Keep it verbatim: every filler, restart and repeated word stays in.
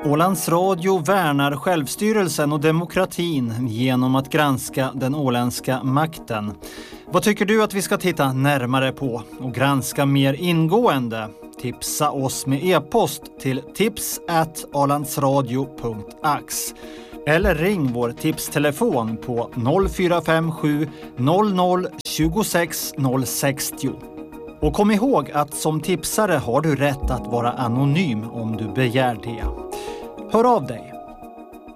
Ålands Radio värnar självstyrelsen och demokratin genom att granska den åländska makten. Vad tycker du att vi ska titta närmare på och granska mer ingående? Tipsa oss med e-post till tips at ålandsradio punkt ax eller ring vår tipstelefon på noll fyra fem sju noll noll tjugosex noll sextio. Och kom ihåg att som tipsare har du rätt att vara anonym om du begär det. Hör av dig.